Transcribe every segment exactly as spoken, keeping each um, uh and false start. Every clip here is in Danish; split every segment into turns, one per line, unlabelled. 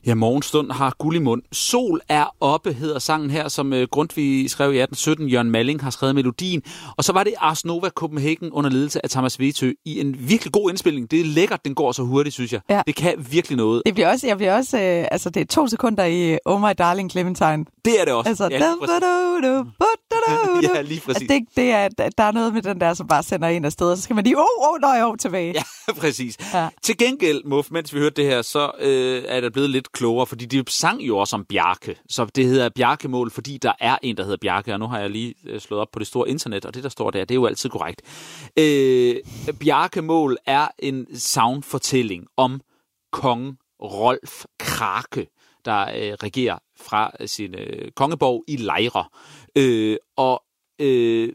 Ja, morgenstund har guld i mund. Sol er oppe, hedder sangen her, som uh, Grundtvig skrev i atten sytten. Jørgen Malling har skrevet melodien. Og så var det Ars Nova Copenhagen under ledelse af Thomas Vetø i en virkelig god indspilning. Det er lækkert, den går så hurtigt, synes jeg. Ja. Det kan virkelig noget.
Det bliver også, jeg bliver også, øh, altså det er to sekunder i Oh My Darling Clementine.
Det er det også.
Altså,
ja, lige præcis. ja, lige præcis.
Altså, det, det er, der er noget med den der, som bare sender en afsted, og så skal man lige, åh, oh, åh, oh, nøj, oh, tilbage.
Ja, præcis. Ja. Til gengæld, Muff, mens vi hørte det her, så øh, er der blevet lidt klogere, fordi de sang jo også om Bjarke. Så det hedder Bjarkemål, fordi der er en, der hedder Bjarke, og nu har jeg lige slået op på det store internet, og det, der står der, det er jo altid korrekt. Øh, Bjarkemål er en sagnfortælling om kong Rolf Krake, der øh, regerer fra sin øh, kongeborg i Lejre. Øh, og øh,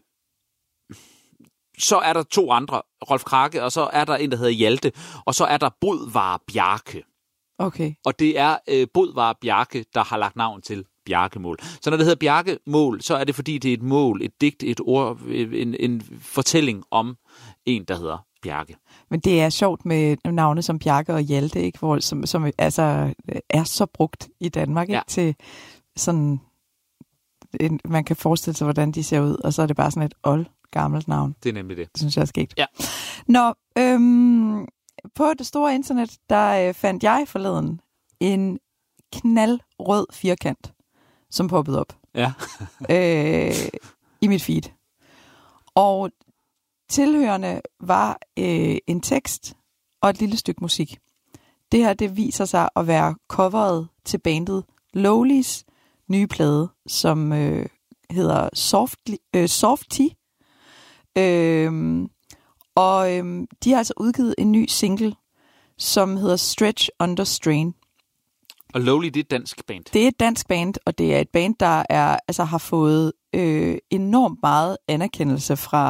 så er der to andre, Rolf Krake, og så er der en, der hedder Hjalte, og så er der Bodvar Bjarke.
Okay.
Og det er øh, Bodvar Bjarke, der har lagt navn til Bjarkemål. Så når det hedder Bjarkemål, så er det fordi, det er et mål, et digt, et ord, en, en fortælling om en, der hedder Bjarke.
Men det er sjovt med navne som Bjarke og Hjalte, ikke? Hvor, som, som altså, er så brugt i Danmark, ikke? Ja. Til sådan, en, man kan forestille sig, hvordan de ser ud, og så er det bare sådan et old gammelt navn.
Det er nemlig det.
Det synes jeg er sket.
Ja.
Nå, øhm, på det store internet, der øh, fandt jeg forleden en knaldrød firkant, som poppede op
ja.
øh, i mit feed. Og tilhørende var øh, en tekst og et lille stykke musik. Det her, det viser sig at være coveret til bandet Lowlys nye plade, som øh, hedder Softly, øh, Softy. Øh, og øh, de har altså udgivet en ny single, som hedder Stretch Under Strain.
Og Lowly, det er et dansk band.
Det er et dansk band, og det er et band, der er, altså, har fået øh, enormt meget anerkendelse fra